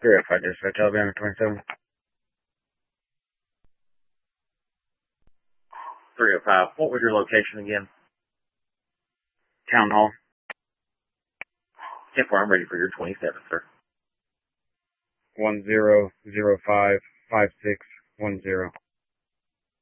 305 Dispatch, Alabama 27. 305, what was your location again? Town Hall. 10-4, I'm ready for your 27, sir. 10055610.